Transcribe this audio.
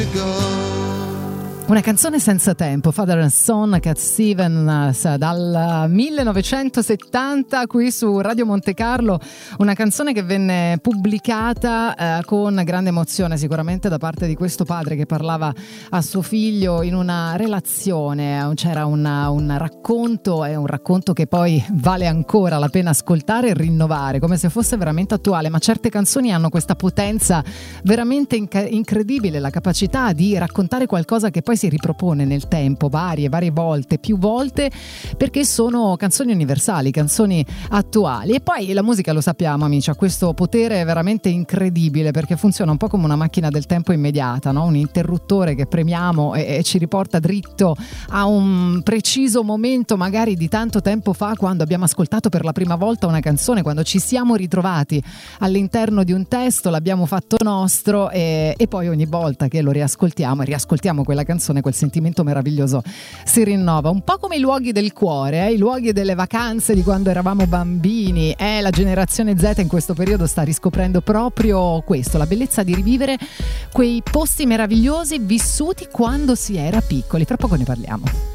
Una canzone senza tempo, Father and Son, Cat Stevens, dal 1970 qui su Radio Monte Carlo, una canzone che venne pubblicata con grande emozione sicuramente da parte di questo padre che parlava a suo figlio in una relazione. C'era un racconto, è un racconto che poi vale ancora la pena ascoltare e rinnovare come se fosse veramente attuale, ma certe canzoni hanno questa potenza veramente incredibile, la capacità di raccontare qualcosa che poi si ripropone nel tempo varie volte, più volte, perché sono canzoni universali, canzoni attuali. E poi la musica, lo sappiamo amici, ha questo potere veramente incredibile perché funziona un po' come una macchina del tempo immediata, no? Un interruttore che premiamo e ci riporta dritto a un preciso momento magari di tanto tempo fa, quando abbiamo ascoltato per la prima volta una canzone, quando ci siamo ritrovati all'interno di un testo, l'abbiamo fatto nostro e poi ogni volta che lo riascoltiamo quella canzone, quel sentimento meraviglioso si rinnova, un po' come i luoghi del cuore, i luoghi delle vacanze di quando eravamo bambini. La generazione Z in questo periodo sta riscoprendo proprio questo, la bellezza di rivivere quei posti meravigliosi vissuti quando si era piccoli. Fra poco ne parliamo.